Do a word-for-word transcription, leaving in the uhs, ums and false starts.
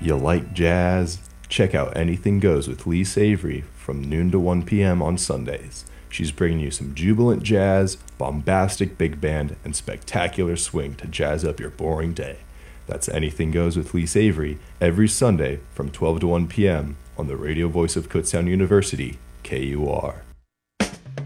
You like jazz? Check out Anything Goes with Lee Savory from noon to one p.m. on Sundays. She's bringing you some jubilant jazz, bombastic big band, and spectacular swing to jazz up your boring day. That's Anything Goes with Lee Savory every Sunday from twelve to one p.m. on the radio voice of Kutztown University, K U R.